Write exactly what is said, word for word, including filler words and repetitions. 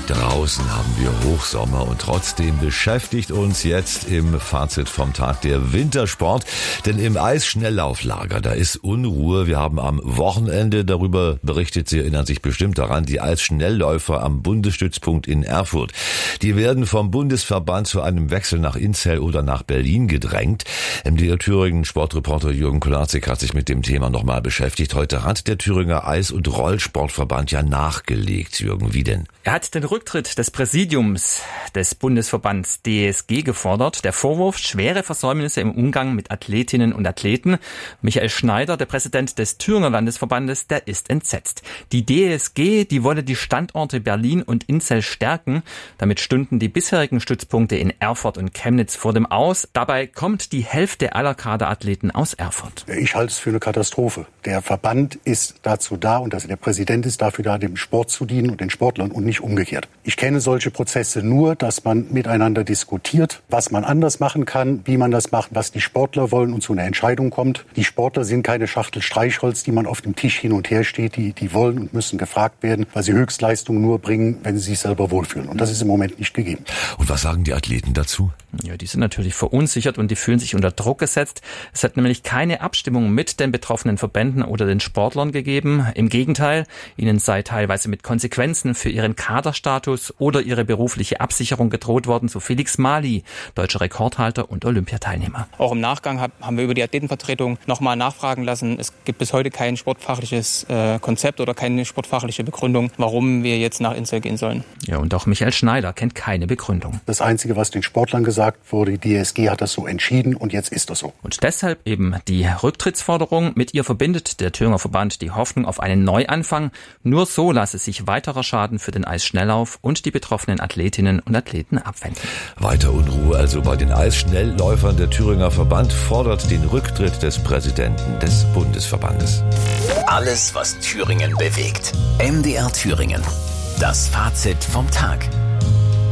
Draußen haben wir Hochsommer und trotzdem beschäftigt uns jetzt im Fazit vom Tag der Wintersport. Denn im Eisschnelllauflager, da ist Unruhe. Wir haben am Wochenende darüber berichtet, Sie erinnern sich bestimmt daran, die Eisschnellläufer am Bundesstützpunkt in Erfurt. Die werden vom Bundesverband zu einem Wechsel nach Inzell oder nach Berlin gedrängt. M D R Thüringen Sportreporter Jürgen Kolarzig hat sich mit dem Thema nochmal beschäftigt. Heute hat der Thüringer Eis- und Rollsportverband ja nachgelegt. Jürgen, wie denn? Er hat den Rücktritt des Präsidiums des Bundesverbands D S G gefordert. Der Vorwurf: schwere Versäumnisse im Umgang mit Athletinnen und Athleten. Michael Schneider, der Präsident des Thüringer Landesverbandes, der ist entsetzt. Die D S G, die wolle die Standorte Berlin und Inzell stärken. Damit stünden die bisherigen Stützpunkte in Erfurt und Chemnitz vor dem Aus. Dabei kommt die Hälfte aller Kaderathleten aus Erfurt. Ich halte es für eine Katastrophe. Der Verband ist dazu da und also der Präsident ist dafür da, dem Sport zu dienen und den Sportlern und nicht umgekehrt. Ich kenne solche Prozesse nur, dass man miteinander diskutiert, was man anders machen kann, wie man das macht, was die Sportler wollen und zu einer Entscheidung kommt. Die Sportler sind keine Schachtel Streichholz, die man auf dem Tisch hin und her steht. Die, die wollen und müssen gefragt werden, weil sie Höchstleistungen nur bringen, wenn sie sich selber wohlfühlen. Und das ist im Moment nicht gegeben. Und was sagen die Athleten dazu? Ja, die sind natürlich verunsichert und die fühlen sich unter Druck gesetzt. Es hat nämlich keine Abstimmung mit den betroffenen Verbänden oder den Sportlern gegeben. Im Gegenteil, ihnen sei teilweise mit Konsequenzen für ihren Kaderstatus oder ihre berufliche Absicherung gedroht worden, so Felix Mali, deutscher Rekordhalter und Olympiateilnehmer. Auch im Nachgang haben wir über die Athletenvertretung nochmal nachfragen lassen. Es gibt bis heute kein sportfachliches äh, Konzept oder keine sportfachliche Begründung, warum wir jetzt nach Inzell gehen sollen. Ja, und auch Michael Schneider kennt keine Begründung. Das Einzige, was den Sportlern gesagt wurde, die D S G hat das so entschieden und jetzt ist das so. Und deshalb eben die Rücktrittsforderung. Mit ihr verbindet der Thüringer Verband die Hoffnung auf einen Neuanfang. Nur so lasse sich weiterer Schaden für den Eisschnelllauf und die betroffenen Athletinnen und Athleten abwenden. Weiter Unruhe also bei den Eisschnellläufern. Der Thüringer Verband fordert den Rücktritt des Präsidenten des Bundesverbandes. Alles, was Thüringen bewegt. M D R Thüringen. Das Fazit vom Tag.